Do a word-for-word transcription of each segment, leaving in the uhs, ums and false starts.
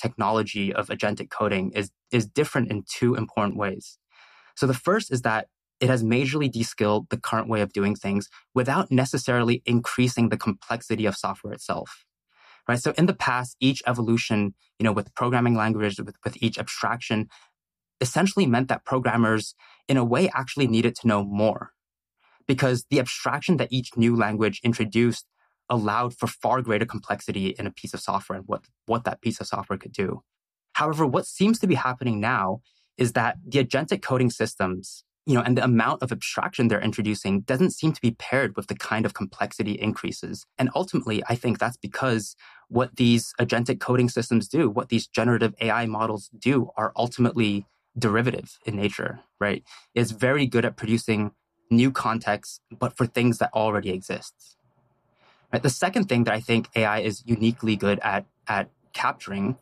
technology of agentic coding is, is different in two important ways. So the first is that it has majorly de-skilled the current way of doing things without necessarily increasing the complexity of software itself. Right? So in the past, each evolution, you know, with programming languages, with, with each abstraction, essentially meant that programmers, in a way, actually needed to know more. Because the abstraction that each new language introduced allowed for far greater complexity in a piece of software and what, what that piece of software could do. However, what seems to be happening now is that the agentic coding systems, you know, and the amount of abstraction they're introducing doesn't seem to be paired with the kind of complexity increases. And ultimately, I think that's because what these agentic coding systems do, what these generative A I models do, are ultimately derivative in nature, right? It's very good at producing new context, but for things that already exist. Right? The second thing that I think A I is uniquely good at, at capturing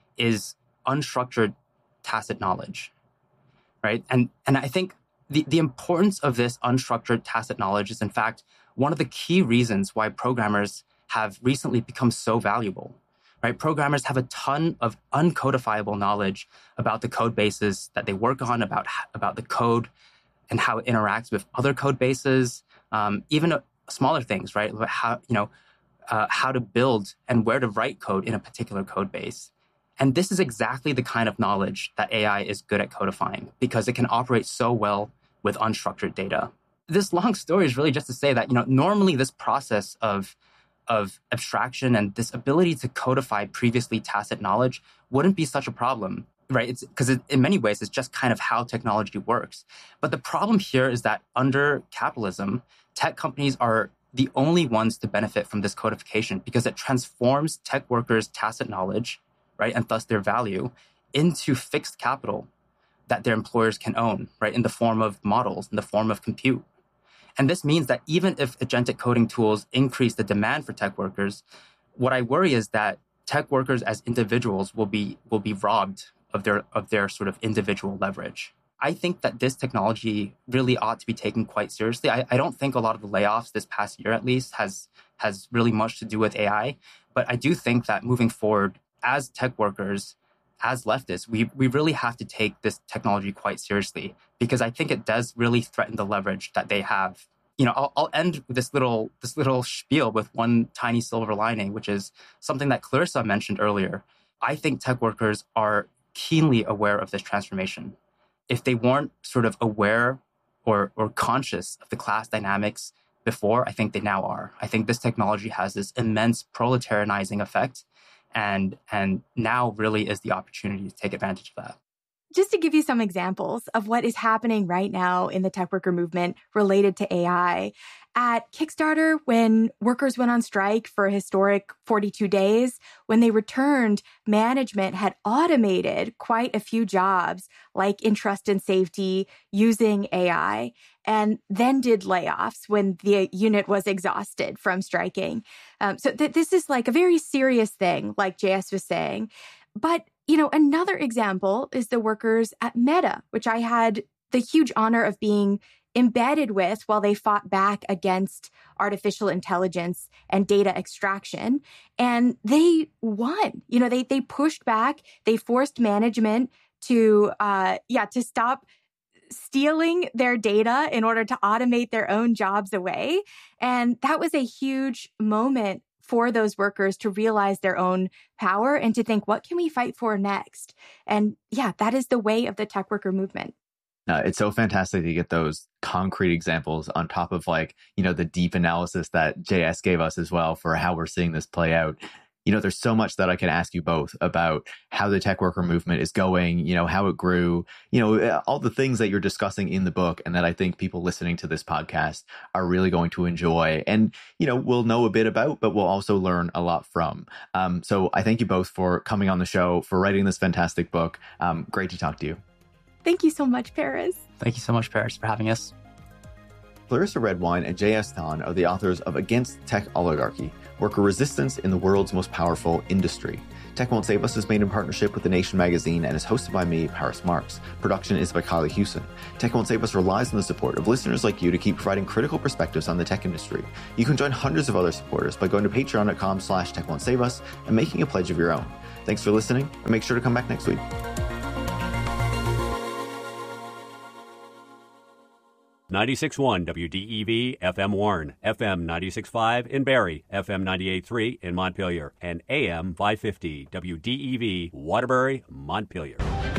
is unstructured tacit knowledge, right? And, and I think the, the importance of this unstructured tacit knowledge is, in fact, one of the key reasons why programmers have recently become so valuable, right? Programmers have a ton of uncodifiable knowledge about the code bases that they work on, about, about the code and how it interacts with other code bases, um, even uh, smaller things, right? About how, you know, uh, how to build and where to write code in a particular code base. And this is exactly the kind of knowledge that A I is good at codifying because it can operate so well with unstructured data. This long story is really just to say that, you know, normally this process of, of abstraction and this ability to codify previously tacit knowledge wouldn't be such a problem, right? It's because it, in many ways, it's just kind of how technology works. But the problem here is that under capitalism, tech companies are the only ones to benefit from this codification because it transforms tech workers' tacit knowledge, right, and thus their value, into fixed capital that their employers can own, right, in the form of models, in the form of compute. And this means that even if agentic coding tools increase the demand for tech workers, what I worry is that tech workers as individuals will be will be robbed of their of their sort of individual leverage. I think that this technology really ought to be taken quite seriously. I, I don't think a lot of the layoffs this past year, at least, has has really much to do with A I. But I do think that moving forward, as tech workers, as leftists, we, we really have to take this technology quite seriously because I think it does really threaten the leverage that they have. You know, I'll, I'll end this little this little spiel with one tiny silver lining, which is something that Clarissa mentioned earlier. I think tech workers are keenly aware of this transformation. If they weren't sort of aware or or conscious of the class dynamics before, I think they now are. I think this technology has this immense proletarianizing effect. And and now really is the opportunity to take advantage of that. Just to give you some examples of what is happening right now in the tech worker movement related to A I, at Kickstarter, when workers went on strike for a historic forty-two days, when they returned, management had automated quite a few jobs, like in trust and safety, using A I, and then did layoffs when the unit was exhausted from striking. Um, so th- this is like a very serious thing, like J S was saying. But, you know, another example is the workers at Meta, which I had the huge honor of being embedded with while they fought back against artificial intelligence and data extraction. And they won. You know, they they pushed back. They forced management to, uh, yeah, to stop stealing their data in order to automate their own jobs away. And that was a huge moment for those workers to realize their own power and to think, what can we fight for next? And yeah, that is the way of the tech worker movement. Uh, it's so fantastic to get those concrete examples on top of, like, you know, the deep analysis that J S gave us as well for how we're seeing this play out. You know, there's so much that I can ask you both about how the tech worker movement is going, you know, how it grew, you know, all the things that you're discussing in the book and that I think people listening to this podcast are really going to enjoy and, you know, we'll know a bit about, but we'll also learn a lot from. Um, so I thank you both for coming on the show, for writing this fantastic book. Um, great to talk to you. Thank you so much, Paris. Thank you so much, Paris, for having us. Clarissa Redwine and J S Tan are the authors of Against Tech Oligarchy, Worker Resistance in the World's Most Powerful Industry. Tech Won't Save Us is made in partnership with The Nation magazine and is hosted by me, Paris Marks. Production is by Kylie Hewson. Tech Won't Save Us relies on the support of listeners like you to keep providing critical perspectives on the tech industry. You can join hundreds of other supporters by going to patreon.com slash Tech Won't Save Us and making a pledge of your own. Thanks for listening, and make sure to come back next week. ninety-six point one W D E V F M Warren, F M ninety-six point five in Barrie, F M ninety-eight point three in Montpelier, and A M five fifty W D E V Waterbury, Montpelier.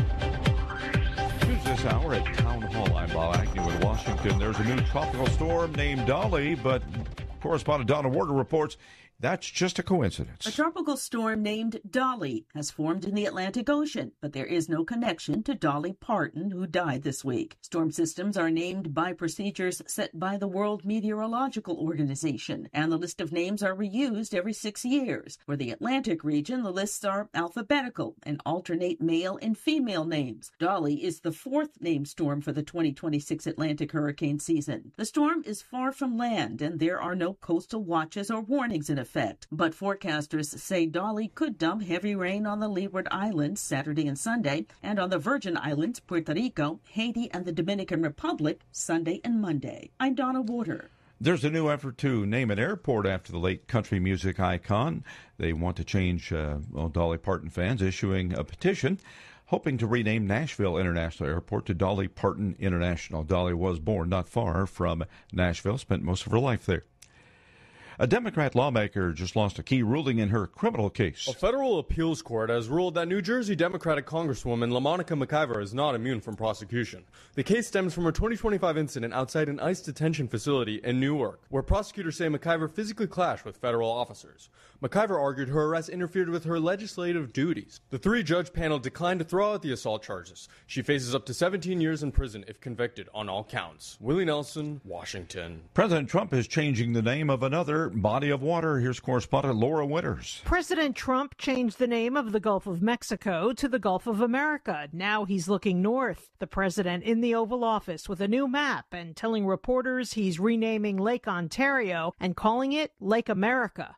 News this hour at Town Hall. I'm Bob Agnew in Washington. There's a new tropical storm named Dolly, but correspondent Donna Warder reports that's just a coincidence. A tropical storm named Dolly has formed in the Atlantic Ocean, but there is no connection to Dolly Parton, who died this week. Storm systems are named by procedures set by the World Meteorological Organization, and the list of names are reused every six years. For the Atlantic region, the lists are alphabetical and alternate male and female names. Dolly is the fourth named storm for the twenty twenty-six Atlantic hurricane season. The storm is far from land, and there are no coastal watches or warnings in effect. Effect. But forecasters say Dolly could dump heavy rain on the Leeward Islands Saturday and Sunday, and on the Virgin Islands, Puerto Rico, Haiti, and the Dominican Republic Sunday and Monday. I'm Donna Warder. There's a new effort to name an airport after the late country music icon. They want to change, uh, well, Dolly Parton fans issuing a petition hoping to rename Nashville International Airport to Dolly Parton International. Dolly was born not far from Nashville, spent most of her life there. A Democrat lawmaker just lost a key ruling in her criminal case. A federal appeals court has ruled that New Jersey Democratic Congresswoman LaMonica McIver is not immune from prosecution. The case stems from a twenty twenty-five incident outside an ICE detention facility in Newark, where prosecutors say McIver physically clashed with federal officers. McIver argued her arrest interfered with her legislative duties. The three-judge panel declined to throw out the assault charges. She faces up to seventeen years in prison if convicted on all counts. Willie Nelson, Washington. President Trump is changing the name of another body of water. Here's correspondent Laura Winters. President Trump changed the name of the Gulf of Mexico to the Gulf of America. Now he's looking north. The president in the Oval Office with a new map and telling reporters he's renaming Lake Ontario and calling it Lake America.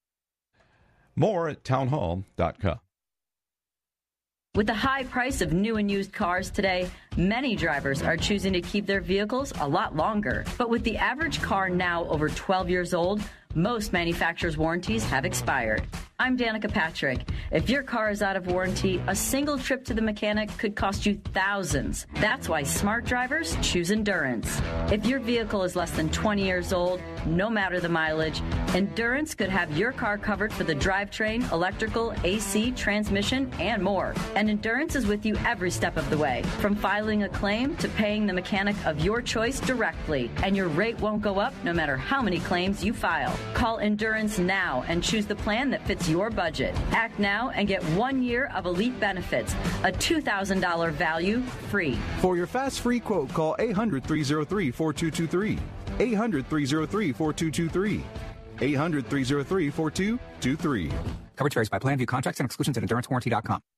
More at townhall dot com. With the high price of new and used cars today, many drivers are choosing to keep their vehicles a lot longer. But with the average car now over twelve years old, most manufacturers' warranties have expired. I'm Danica Patrick. If your car is out of warranty, a single trip to the mechanic could cost you thousands. That's why smart drivers choose Endurance. If your vehicle is less than twenty years old, no matter the mileage, Endurance could have your car covered for the drivetrain, electrical, A C, transmission, and more. And Endurance is with you every step of the way, from filing a claim to paying the mechanic of your choice directly. And your rate won't go up no matter how many claims you file. Call Endurance now and choose the plan that fits your budget. Act now and get one year of elite benefits, a two thousand dollars value free. For your fast free quote, call eight hundred, three oh three, four two two three. eight hundred, three oh three, four two two three. eight hundred, three oh three, four two two three. Coverage varies by plan. View contracts and exclusions at endurance warranty dot com.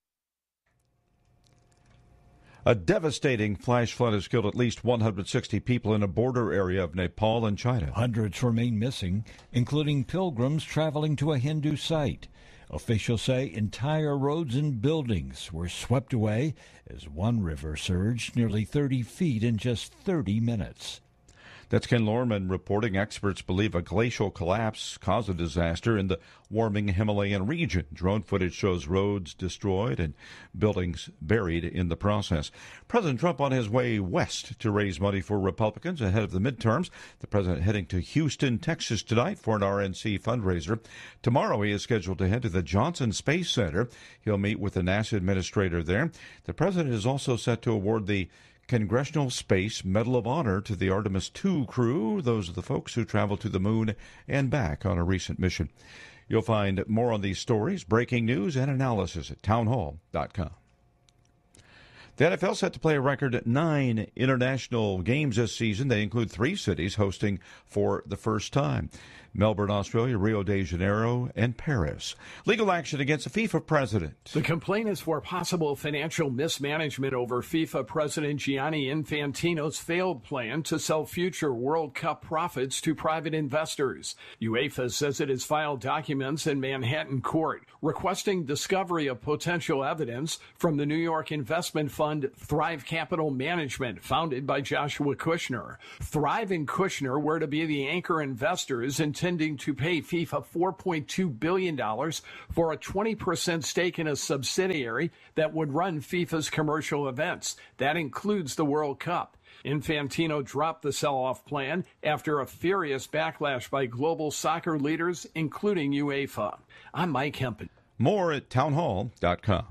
A devastating flash flood has killed at least one hundred sixty people in a border area of Nepal and China. Hundreds remain missing, including pilgrims traveling to a Hindu site. Officials say entire roads and buildings were swept away as one river surged nearly thirty feet in just thirty minutes. That's Ken Lorman reporting. Experts believe a glacial collapse caused the disaster in the warming Himalayan region. Drone footage shows roads destroyed and buildings buried in the process. President Trump on his way west to raise money for Republicans ahead of the midterms. The president heading to Houston, Texas tonight for an R N C fundraiser. Tomorrow he is scheduled to head to the Johnson Space Center. He'll meet with the NASA administrator there. The president is also set to award the Congressional Space Medal of Honor to the Artemis two crew. Those are the folks who traveled to the moon and back on a recent mission. You'll find more on these stories, breaking news, and analysis at townhall dot com. The N F L set to play a record nine international games this season. They include three cities hosting for the first time: Melbourne, Australia, Rio de Janeiro, and Paris. Legal action against the FIFA president. The complaint is for possible financial mismanagement over FIFA President Gianni Infantino's failed plan to sell future World Cup profits to private investors. UEFA says it has filed documents in Manhattan court requesting discovery of potential evidence from the New York investment fund Thrive Capital Management, founded by Joshua Kushner. Thrive and Kushner were to be the anchor investors intending to pay FIFA four point two billion dollars for a twenty percent stake in a subsidiary that would run FIFA's commercial events. That includes the World Cup. Infantino dropped the sell-off plan after a furious backlash by global soccer leaders, including UEFA. I'm Mike Hempen. More at townhall dot com.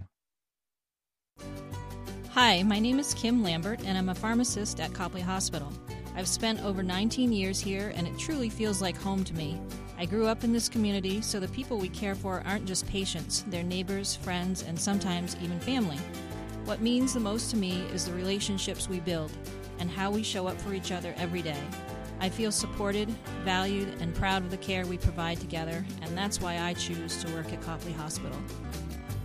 Hi, my name is Kim Lambert, and I'm a pharmacist at Copley Hospital. I've spent over nineteen years here, and it truly feels like home to me. I grew up in this community, so the people we care for aren't just patients, they're neighbors, friends, and sometimes even family. What means the most to me is the relationships we build and how we show up for each other every day. I feel supported, valued, and proud of the care we provide together, and that's why I choose to work at Copley Hospital.